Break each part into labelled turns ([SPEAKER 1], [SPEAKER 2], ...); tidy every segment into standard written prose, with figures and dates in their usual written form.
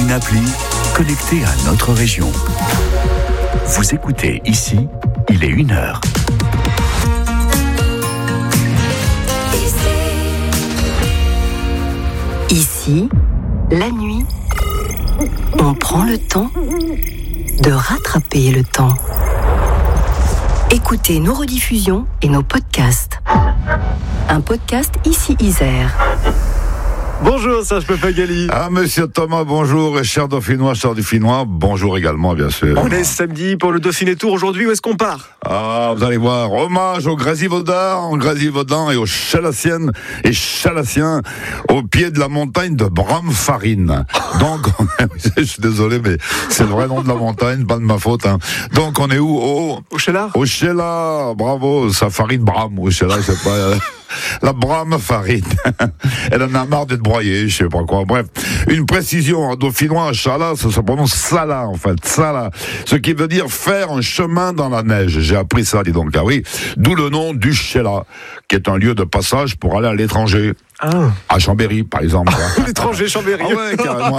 [SPEAKER 1] une appli connectée à notre région. Vous écoutez ici, il est 1h.
[SPEAKER 2] Ici, la nuit, on prend le temps de rattraper le temps. Écoutez nos rediffusions et nos podcasts. Un podcast Ici Isère.
[SPEAKER 3] Bonjour Serge Papagali.
[SPEAKER 4] Ah, monsieur Thomas, bonjour. Et chers Dauphinois, chers Dauphinois, bonjour également, bien sûr.
[SPEAKER 3] On est samedi pour le Dauphiné Tour. Aujourd'hui, où est-ce qu'on part ?
[SPEAKER 4] Ah, vous allez voir, hommage aux Grésivaudan et aux Chalassiennes et Chalassiens au pied de la montagne de Bramfarine. Donc, je suis désolé, mais c'est le vrai nom de la montagne, pas de ma faute. Hein. Donc, on est où ?
[SPEAKER 3] Au Chéla ?
[SPEAKER 4] Au Chéla, bravo, sa farine Bram, au Chéla, je sais pas... La Bramfarine. Elle en a marre d'être broyée, je sais pas quoi. Bref, une précision en dauphinois, Chala, ça se prononce Sala, en fait. Sala. Ce qui veut dire faire un chemin dans la neige. J'ai appris ça, dis donc. Ah oui. D'où le nom du Chéla, qui est un lieu de passage pour aller à l'étranger.
[SPEAKER 3] Ah.
[SPEAKER 4] À Chambéry, par exemple.
[SPEAKER 3] L'étranger, Chambéry.
[SPEAKER 4] Ah ouais, carrément.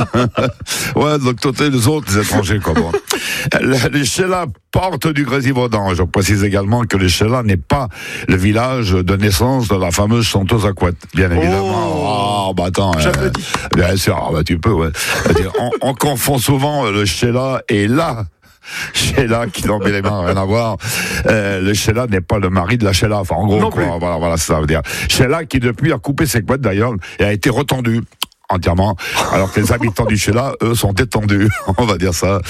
[SPEAKER 4] Ouais, de l'autre côté, les autres, les étrangers, quoi. Bon. Le Chéla porte du Grésivaudan. Je précise également que le Chéla n'est pas le village de naissance de la fameuse chanteuse à couette, bien évidemment.
[SPEAKER 3] Oh,
[SPEAKER 4] bah attends.
[SPEAKER 3] j'applaudis.
[SPEAKER 4] Bien sûr, bah tu peux, ouais. On confond souvent le Chéla et là. Sheila qui n'en met les mains, rien à voir. Le Sheila n'est pas le mari de la Sheila. Enfin, en gros,
[SPEAKER 3] non
[SPEAKER 4] quoi.
[SPEAKER 3] Plus.
[SPEAKER 4] Voilà, ça veut dire. Sheila qui depuis a coupé ses couettes d'ailleurs et a été retendue entièrement, alors que les habitants du Chéla, eux, sont détendus, on va dire ça.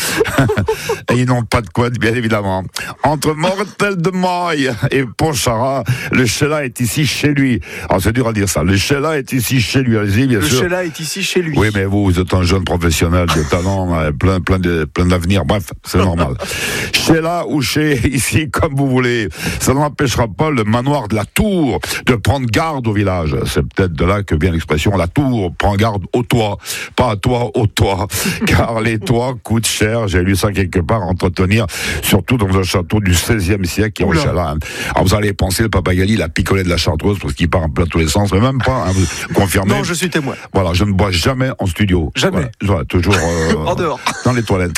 [SPEAKER 4] Et ils n'ont pas de couette, bien évidemment. Entre Mortel de Maille et Pontcharrat, le Chéla est ici chez lui. Alors, c'est dur à dire ça. Le Chéla est ici chez lui, allez-y, bien sûr.
[SPEAKER 3] Le Chéla est ici chez lui.
[SPEAKER 4] Oui, mais vous êtes un jeune professionnel de talent, plein d'avenir. Bref, c'est normal. Chéla ou chez, ici, comme vous voulez. Ça n'empêchera pas le manoir de la Tour de prendre garde au village. C'est peut-être de là que vient l'expression la Tour prend garde au toit, pas à toi, au toit, car les toits coûtent cher, j'ai lu ça quelque part, à entretenir, surtout dans un château du XVIe siècle qui est au Chéla. Alors vous allez penser, le Papagali, la picolée de la Chartreuse, parce qu'il part un peu à tous les sens, mais même pas, hein, vous confirmez.
[SPEAKER 3] Non, je suis témoin.
[SPEAKER 4] Voilà, je ne bois jamais en studio.
[SPEAKER 3] Jamais.
[SPEAKER 4] Voilà, toujours
[SPEAKER 3] en dehors.
[SPEAKER 4] Dans les toilettes.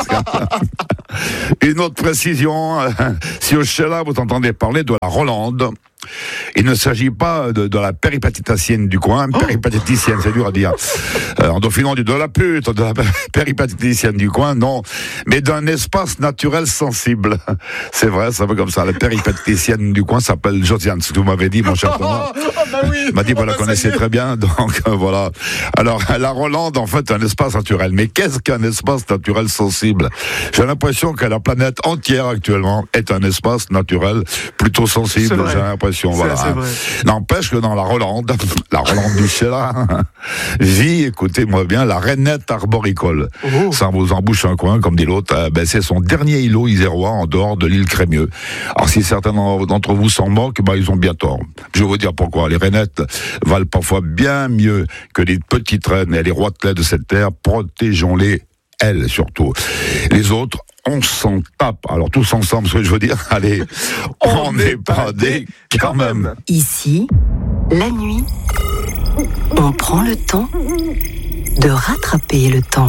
[SPEAKER 4] Une autre précision, si au Chéla vous entendez parler de la Rolande, il ne s'agit pas de la péripatéticienne du coin, péripatéticienne, c'est dur à dire. En dauphinant on dit de la pute, de la péripatéticienne du coin, non, mais d'un espace naturel sensible. C'est vrai, ça veut comme ça. La péripatéticienne du coin s'appelle Josiane, ce que vous m'avez dit, mon cher Thomas.
[SPEAKER 3] Bah oui.
[SPEAKER 4] Il m'a dit, vous la connaissez très bien, donc voilà. Alors, la Rolande, en fait, est un espace naturel. Mais qu'est-ce qu'un espace naturel sensible ? J'ai l'impression que la planète entière, actuellement, est un espace naturel plutôt sensible. J'ai l'impression. Voilà. N'empêche que dans la Rolande du Chéla, vit, écoutez-moi bien, la rainette arboricole. Oh. Ça vous embouche un coin, comme dit l'autre. C'est son dernier îlot isérois en dehors de l'île Crémieux. Alors si certains d'entre vous s'en moquent, ils ont bien tort. Je vais vous dire pourquoi. Les rainettes valent parfois bien mieux que les petites reines et les roitelets de cette terre. Protégeons-les, elles surtout. Les autres, on s'en tape. Alors tous ensemble, ce que je veux dire, allez, on n'est pas des quand même.
[SPEAKER 2] Ici, la nuit, on prend le temps de rattraper le temps.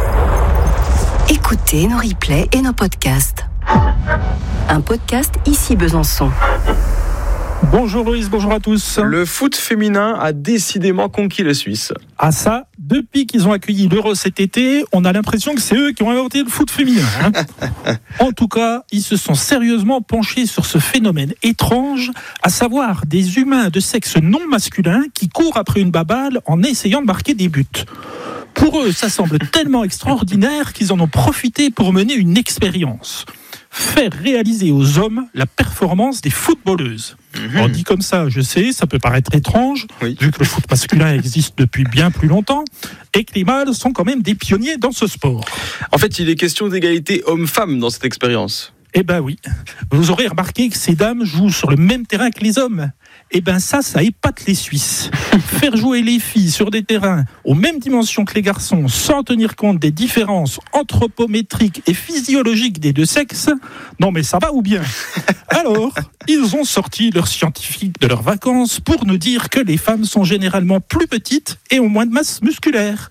[SPEAKER 2] Écoutez nos replays et nos podcasts. Un podcast Ici Besançon.
[SPEAKER 5] Bonjour Loïs, bonjour à tous.
[SPEAKER 3] Le foot féminin a décidément conquis la Suisse.
[SPEAKER 5] Ah ça, depuis qu'ils ont accueilli l'Euro cet été, on a l'impression que c'est eux qui ont inventé le foot féminin. En tout cas, ils se sont sérieusement penchés sur ce phénomène étrange, à savoir des humains de sexe non masculin qui courent après une baballe en essayant de marquer des buts. Pour eux, ça semble tellement extraordinaire qu'ils en ont profité pour mener une expérience. Faire réaliser aux hommes la performance des footballeuses. On dit comme ça, je sais, ça peut paraître étrange, vu que le foot masculin existe depuis bien plus longtemps, et que les mâles sont quand même des pionniers dans ce sport.
[SPEAKER 3] En fait, il est question d'égalité homme-femme dans cette expérience.
[SPEAKER 5] Eh ben oui. Vous aurez remarqué que ces dames jouent sur le même terrain que les hommes. Eh ben ça épate les Suisses. Faire jouer les filles sur des terrains aux mêmes dimensions que les garçons, sans tenir compte des différences anthropométriques et physiologiques des deux sexes, non mais ça va ou bien ? Alors, ils ont sorti leurs scientifiques de leurs vacances pour nous dire que les femmes sont généralement plus petites et ont moins de masse musculaire.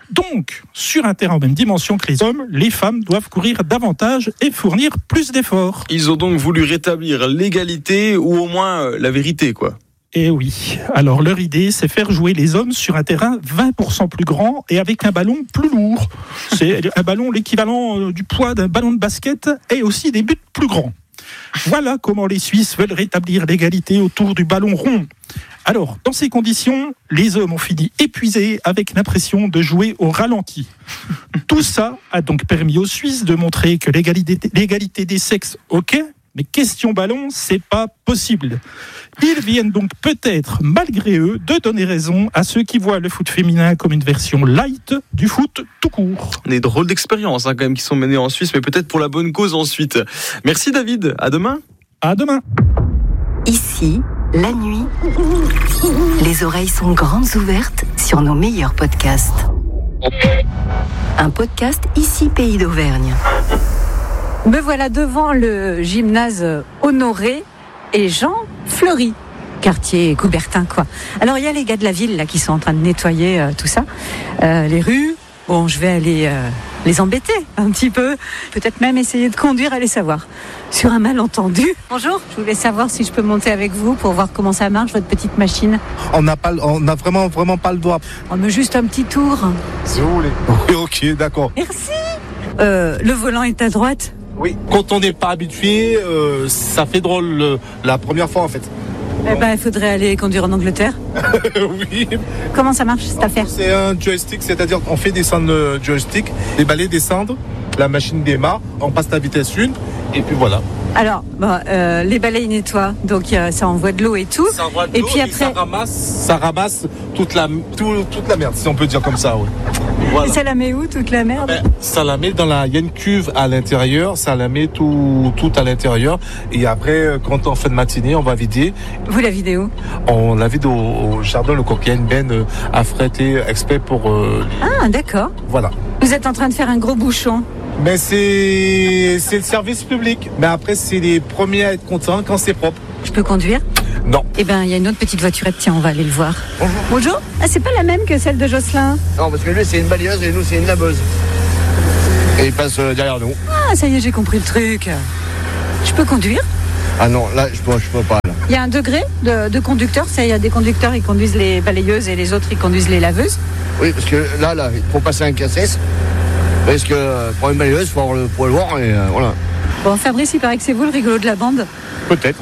[SPEAKER 5] Donc, sur un terrain en même dimension que les hommes, les femmes doivent courir davantage et fournir plus d'efforts.
[SPEAKER 3] Ils ont donc voulu rétablir l'égalité ou au moins la vérité, quoi.
[SPEAKER 5] Et oui, alors leur idée, c'est faire jouer les hommes sur un terrain 20% plus grand et avec un ballon plus lourd. C'est un ballon l'équivalent du poids d'un ballon de basket et aussi des buts plus grands. Voilà comment les Suisses veulent rétablir l'égalité autour du ballon rond. Alors, dans ces conditions, les hommes ont fini épuisés avec l'impression de jouer au ralenti. Tout ça a donc permis aux Suisses de montrer que l'égalité des sexes, ok, mais question ballon, c'est pas possible. Ils viennent donc peut-être, malgré eux, de donner raison à ceux qui voient le foot féminin comme une version light du foot tout court.
[SPEAKER 3] Des drôles d'expériences quand même qui sont menées en Suisse, mais peut-être pour la bonne cause ensuite. Merci David, à demain.
[SPEAKER 5] À demain.
[SPEAKER 2] Ici, la nuit, les oreilles sont grandes ouvertes sur nos meilleurs podcasts. Un podcast Ici Pays d'Auvergne.
[SPEAKER 6] Me voilà devant le gymnase Honoré et Jean Fleury, quartier Coubertin, quoi. Alors il y a les gars de la ville là qui sont en train de nettoyer tout ça, les rues. Bon, je vais aller les embêter un petit peu, peut-être même essayer de conduire, aller savoir. Sur un malentendu. Bonjour, je voulais savoir si je peux monter avec vous pour voir comment ça marche votre petite machine.
[SPEAKER 7] On n'a vraiment pas le droit.
[SPEAKER 6] On me juste un petit tour.
[SPEAKER 7] Si vous voulez. Oui, ok, d'accord.
[SPEAKER 6] Merci. Le volant est à droite.
[SPEAKER 7] Oui. Quand on n'est pas habitué, ça fait drôle la première fois en fait.
[SPEAKER 6] Eh ben, il faudrait aller conduire en Angleterre.
[SPEAKER 7] Oui.
[SPEAKER 6] Comment ça marche cette affaire ?
[SPEAKER 7] C'est un joystick, c'est-à-dire qu'on fait descendre le joystick, les balais descendent, la machine démarre, on passe la vitesse 1, et puis voilà.
[SPEAKER 6] Alors, bon, les balais ils nettoient, donc ça envoie de l'eau et tout.
[SPEAKER 7] Ça envoie de l'eau
[SPEAKER 6] et puis après,
[SPEAKER 7] ça ramasse toute la merde, si on peut dire comme ça. Ouais. Voilà.
[SPEAKER 6] Et ça la met où toute la merde ?
[SPEAKER 7] Ça la met il y a une cuve à l'intérieur, ça la met tout à l'intérieur. Et après, quand on fait de matinée, on va vider.
[SPEAKER 6] Vous la videz où ?
[SPEAKER 7] On la vide au jardin Le Coq. Il y a une benne affrétée exprès pour.
[SPEAKER 6] Ah, d'accord.
[SPEAKER 7] Voilà.
[SPEAKER 6] Vous êtes en train de faire un gros bouchon.
[SPEAKER 7] Mais c'est le service public. Mais après, c'est les premiers à être contents quand c'est propre.
[SPEAKER 6] Je peux conduire ?
[SPEAKER 7] Non.
[SPEAKER 6] Eh ben, il y a une autre petite voiturette. Tiens, on va aller le voir.
[SPEAKER 8] Bonjour.
[SPEAKER 6] Bonjour. Ah, c'est pas la même que celle de Jocelyn ?
[SPEAKER 8] Non, parce que lui, c'est une balayeuse et nous, c'est une laveuse. Et il passe derrière nous.
[SPEAKER 6] Ah, ça y est, j'ai compris le truc. Je peux conduire ?
[SPEAKER 8] Ah non, là, je peux pas. Là.
[SPEAKER 6] Il y a un degré de conducteur. Il y a des conducteurs, ils conduisent les balayeuses et les autres, ils conduisent les laveuses.
[SPEAKER 8] Oui, parce que là, il faut passer un cassesse. Parce que pour une balayeuse, il faut avoir le poids lourd et voilà.
[SPEAKER 6] Bon, Fabrice, il paraît que c'est vous le rigolo de la bande.
[SPEAKER 7] Peut-être.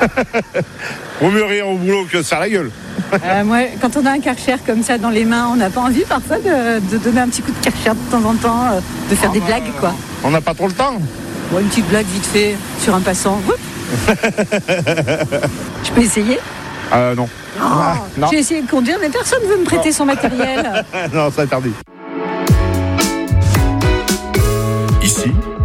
[SPEAKER 7] Vaut mieux rire au boulot que ça la gueule.
[SPEAKER 6] Moi, quand on a un Karcher comme ça dans les mains, on n'a pas envie parfois de donner un petit coup de Karcher de temps en temps, de faire des blagues, quoi.
[SPEAKER 7] On n'a pas trop le temps.
[SPEAKER 6] Bon, une petite blague vite fait sur un passant. Je peux essayer ?
[SPEAKER 7] Non.
[SPEAKER 6] Non. J'ai essayé de conduire, mais personne ne veut me prêter son matériel.
[SPEAKER 7] Non, c'est interdit.
[SPEAKER 1] Ici,